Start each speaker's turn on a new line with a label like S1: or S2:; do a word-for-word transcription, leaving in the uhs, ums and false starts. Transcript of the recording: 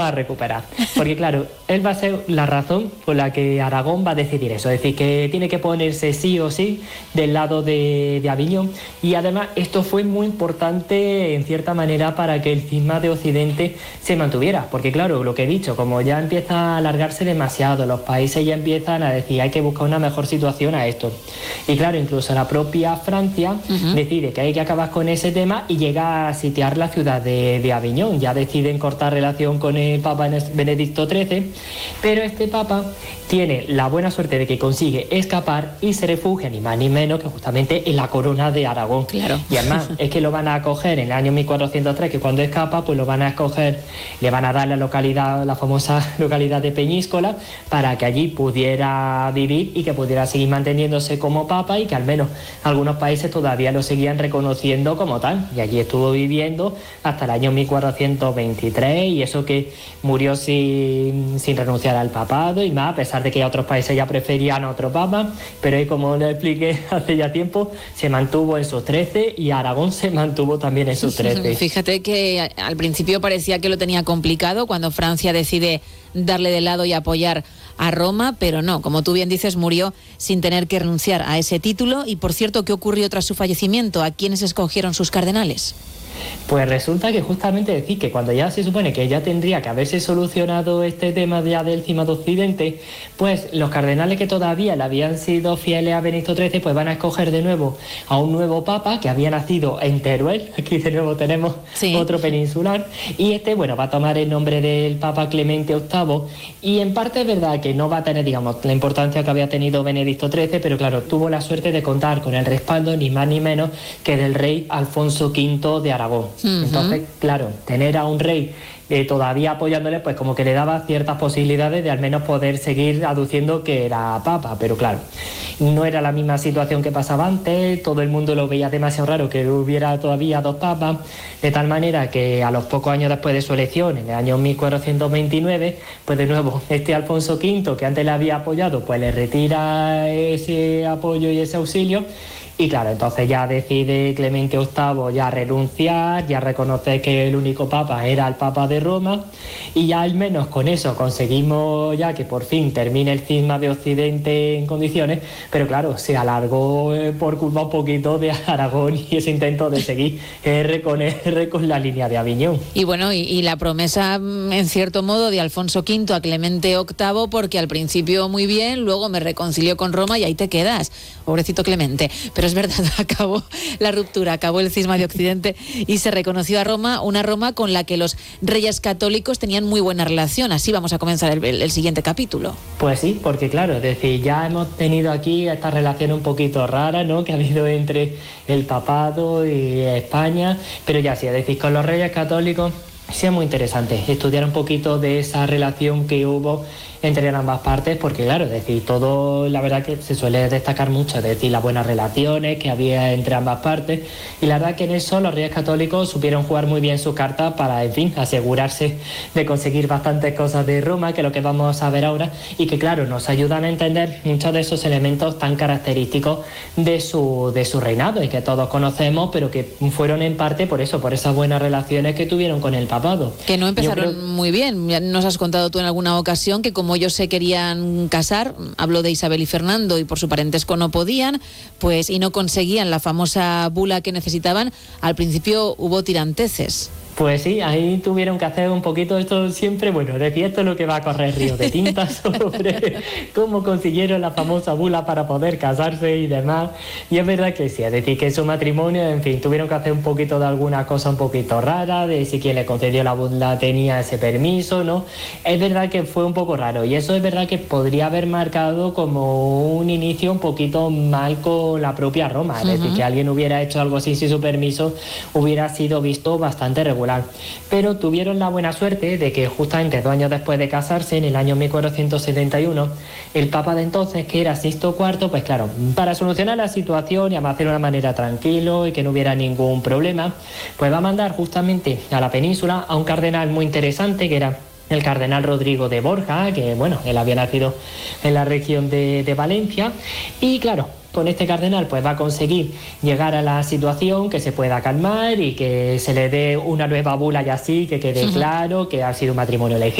S1: a recuperar. Porque claro, él va a ser la razón por la que Aragón va a decidir eso, es decir, que tiene que ponerse sí o sí del lado de, de Aviñón, y además esto fue muy importante en cierta manera para que el cisma de Occidente se mantuviera, porque claro, lo que he dicho, como ya empieza a alargarse demasiado, los países ya empiezan a decir hay que buscar una mejor situación a esto, y claro, incluso la propia Francia uh-huh. decide que hay que acabar con ese tema y llega a sitiar la ciudad de, de Aviñón. Ya deciden cortar relación con el Papa Benedicto trece, pero este Papa tiene la buena suerte de que consigue escapar y se refugia ni más ni menos que justamente en la corona de Aragón.
S2: Claro.
S1: Y además es que lo van a acoger en el año mil cuatrocientos tres, que cuando escapa pues lo van a escoger, le van a dar la localidad, la famosa localidad de Peñíscola, para que allí pudiera vivir y que pudiera seguir manteniéndose como Papa, y que al menos algunos países todavía lo seguían reconociendo como tal, y allí estuvo viviendo hasta el año mil cuatrocientos veintitrés, y eso que murió sin, sin renunciar al papado y más, a pesar de que otros países ya preferían a otro papa, pero ahí, como le expliqué hace ya tiempo, se mantuvo en sus trece, y Aragón se mantuvo también en sus trece.
S2: Fíjate que al principio parecía que lo tenía complicado cuando Francia decide darle de lado y apoyar a Roma, pero no, como tú bien dices, murió sin tener que renunciar a ese título. Y por cierto, ¿qué ocurrió tras su fallecimiento? ¿A quiénes escogieron sus cardenales?
S1: Pues resulta que justamente decir que cuando ya se supone que ya tendría que haberse solucionado este tema ya del cisma de Occidente, pues los cardenales que todavía le habían sido fieles a Benedicto trece, pues van a escoger de nuevo a un nuevo papa que había nacido en Teruel. Aquí de nuevo tenemos sí. otro peninsular, y este, bueno, va a tomar el nombre del Papa Clemente octavo, y en parte es verdad que no va a tener, digamos, la importancia que había tenido Benedicto trece, pero claro, tuvo la suerte de contar con el respaldo ni más ni menos que del rey Alfonso quinto de Aragón. Uh-huh. Entonces, claro, tener a un rey eh, todavía apoyándole, pues como que le daba ciertas posibilidades de al menos poder seguir aduciendo que era papa, pero claro, no era la misma situación que pasaba antes, todo el mundo lo veía demasiado raro que hubiera todavía dos papas, de tal manera que a los pocos años después de su elección, en el año mil cuatrocientos veintinueve, pues de nuevo este Alfonso quinto, que antes le había apoyado, pues le retira ese apoyo y ese auxilio. Y claro, entonces ya decide Clemente octavo ya renunciar, ya reconocer que el único papa era el Papa de Roma, y ya al menos con eso conseguimos ya que por fin termine el cisma de Occidente en condiciones, pero claro, se alargó eh, por culpa un poquito de Aragón y ese intento de seguir R con R con la línea de Aviñón.
S2: Y bueno, y, y la promesa en cierto modo de Alfonso quinto a Clemente octavo, porque al principio muy bien, luego me reconcilió con Roma y ahí te quedas, pobrecito Clemente. Pero es verdad, acabó la ruptura, acabó el cisma de Occidente y se reconoció a Roma, una Roma con la que los reyes católicos tenían muy buena relación. Así vamos a comenzar el, el, el siguiente capítulo.
S1: Pues sí, porque claro, es decir, ya hemos tenido aquí esta relación un poquito rara, ¿no?, que ha habido entre el papado y España, pero ya sí, es decir, con los reyes católicos sí es muy interesante estudiar un poquito de esa relación que hubo entre ambas partes, porque claro, es decir, todo, la verdad que se suele destacar mucho, es decir, las buenas relaciones que había entre ambas partes, y la verdad que en eso los reyes católicos supieron jugar muy bien sus cartas para, en fin, asegurarse de conseguir bastantes cosas de Roma, que es lo que vamos a ver ahora, y que claro, nos ayudan a entender muchos de esos elementos tan característicos de su, de su reinado, y que todos conocemos, pero que fueron en parte por eso, por esas buenas relaciones que tuvieron con el papado.
S2: Que no empezaron
S1: creo...
S2: muy bien. Nos has contado tú en alguna ocasión que como ellos se querían casar, hablo de Isabel y Fernando, y por su parentesco no podían, pues y no conseguían la famosa bula que necesitaban, al principio hubo tiranteces.
S1: Pues sí, ahí tuvieron que hacer un poquito esto siempre, bueno, decir, esto es lo que va a correr río de tinta sobre cómo consiguieron la famosa bula para poder casarse y demás. Y es verdad que sí, es decir, que su matrimonio, en fin, tuvieron que hacer un poquito de alguna cosa un poquito rara, de si quien le concedió la bula tenía ese permiso, ¿no? Es verdad que fue un poco raro, y eso es verdad que podría haber marcado como un inicio un poquito mal con la propia Roma, es uh-huh. decir, que alguien hubiera hecho algo así sin su permiso hubiera sido visto bastante regular. Pero tuvieron la buena suerte de que justamente dos años después de casarse, en el año mil cuatrocientos setenta y uno, el Papa de entonces, que era Sixto cuarto, pues claro, para solucionar la situación y hacerlo de una manera tranquilo y que no hubiera ningún problema, pues va a mandar justamente a la península a un cardenal muy interesante, que era el cardenal Rodrigo de Borja, que bueno, él había nacido en la región de, de Valencia, y claro, con este cardenal pues va a conseguir llegar a la situación, que se pueda calmar y que se le dé una nueva bula y así, que quede claro que ha sido un matrimonio legítimo.